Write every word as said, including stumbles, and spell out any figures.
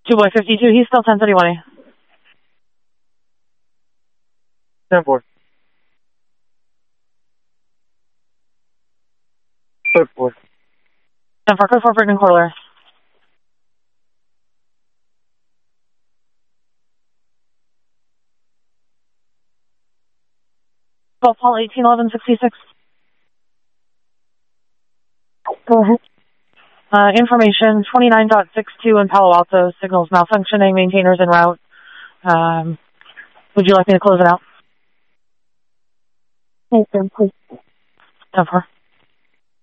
two boy fifty-two, he's still ten thirty-one A. ten four. Code four. ten four, code four, Brighton Corollary. twelve Paul eighteen eleven sixty-six. Go ahead. Uh, information twenty-nine point six two in Palo Alto, signals malfunctioning, maintainers en route. Um, would you like me to close it out? Thank you, please. ten four.